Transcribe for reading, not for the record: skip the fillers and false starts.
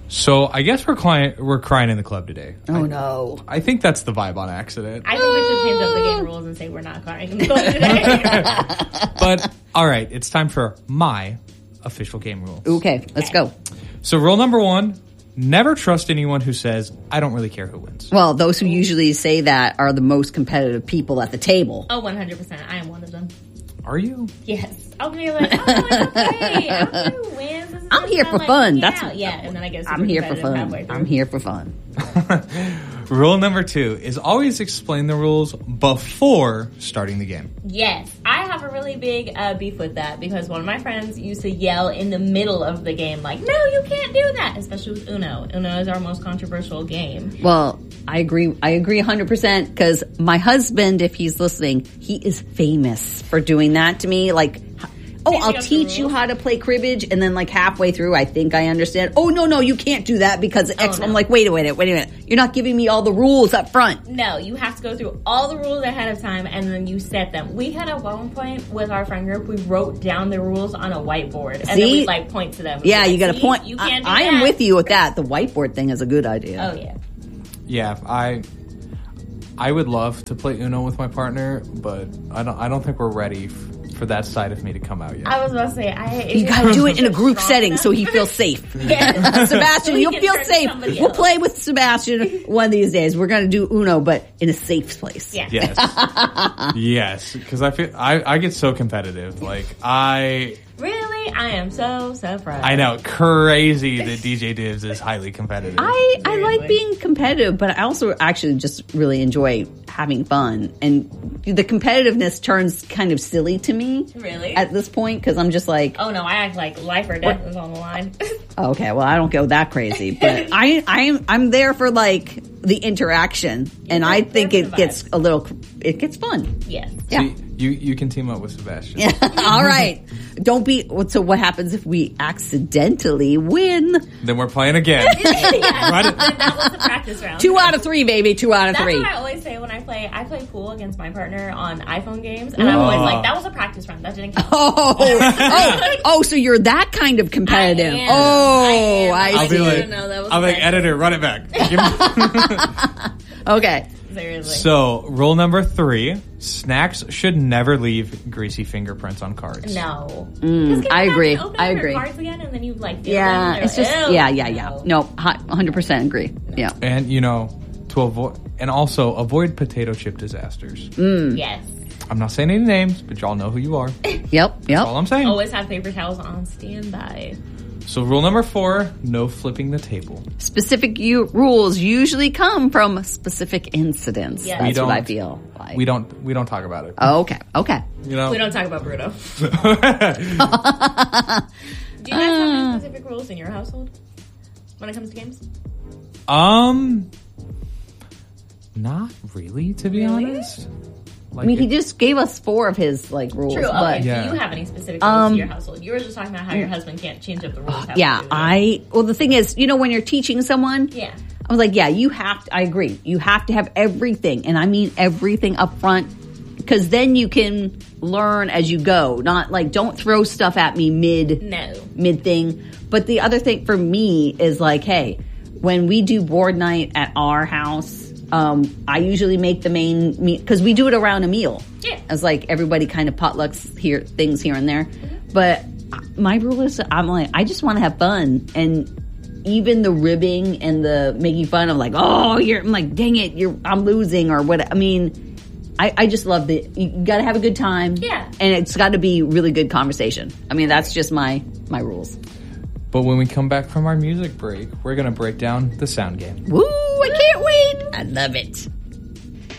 So I guess we're crying in the club today. Oh, no. I think that's the vibe on accident. I think we should change up the game rules and say we're not crying in the club today. But, all right, it's time for my official game rules. Okay, let's go. So rule number 1, never trust anyone who says, I don't really care who wins. Well, those who usually say that are the most competitive people at the table. Oh, 100%. I am one of them. Are you? Yes. I'll be like, oh, it's okay. I don't know who wins. This is I'm just here kinda for fun. yeah, That's yeah. And then I guess I'm here for fun. I'm here for fun. Rule number 2 is always explain the rules before starting the game. Yes, I have a really big beef with that because one of my friends used to yell in the middle of the game like, no, you can't do that, especially with Uno. Uno is our most controversial game. Well, I agree 100% because my husband, if he's listening, he is famous for doing that to me. Like, oh, I'll teach you how to play cribbage, and then like halfway through, I think I understand. Oh, no, you can't do that because X. No. I'm like, wait a minute. You're not giving me all the rules up front. No, you have to go through all the rules ahead of time, and then you set them. We had at one point with our friend group, we wrote down the rules on a whiteboard, and then we like point to them. Yeah, like, you got to point. You can't do I that. am with you with that. The whiteboard thing is a good idea. Oh yeah. Yeah, I would love to play Uno with my partner, but I don't think we're ready for that side of me to come out yet. I was about to say, you got to do it in a group setting so he feels safe. Yeah. Sebastian, So you'll feel safe. We'll play with Sebastian one of these days. We're going to do Uno, but in a safe place. Yeah. Yes. Yes, because I feel I get so competitive. Like Really? I am so surprised. I know, crazy that DJ Divs is highly competitive. I like being competitive, but I also actually just really enjoy having fun. And the competitiveness turns kind of silly to me. Really? At this point, because I'm just like... Oh, no, I act like life or death is on the line. Okay, well, I don't go that crazy, but I'm there for like the interaction, and I think it gets fun. Yes. Yeah. See, you can team up with Sebastian. All right. Don't be. So what happens if we accidentally win? Then we're playing again. That was the practice round. 2 out of 3, baby. 2 out of 3. That's what I always say when I play. I play pool against my partner on iPhone games, and I'm always like, that was a practice round. That didn't count. Oh, so you're that kind of competitive. I I'll be like, I'm like, editor, run it back. Okay. Seriously. So, rule number 3, snacks should never leave greasy fingerprints on cards. No. I agree. Open I your agree. cards again, and then you like feel Yeah, them, it's just ew. yeah. No, 100% agree. Yeah. And, to avoid potato chip disasters. Yes. I'm not saying any names, but y'all know who you are. Yep. That's all I'm saying. Always have paper towels on standby. So rule number 4, no flipping the table. Specific rules usually come from specific incidents. Yeah. That's what I feel like. We don't talk about it. Oh, okay. We don't talk about Bruno. Do you guys have any specific rules in your household when it comes to games? Not really, to be honest. Like, I mean, he just gave us 4 of his like rules. True. But Okay. Yeah. Do you have any specific rules in your household? You were just talking about how your husband can't change up the rules. well, the thing is, when you're teaching someone, Yeah. I was like, I agree. You have to have everything. And I mean everything up front. Because then you can learn as you go. Not like, don't throw stuff at me mid thing. But the other thing for me is like, hey, when we do board night at our house, I usually make the main meal because we do it around a meal. Yeah. As like everybody kind of potlucks things here and there. Mm-hmm. But my rule is I just want to have fun. And even the ribbing and the making fun of like, I'm like, dang it, I'm losing or what. I mean, I just love you got to have a good time. Yeah. And it's got to be really good conversation. I mean, that's just my rules. But when we come back from our music break, we're going to break down the sound game. Woo, I can't wait. I love it.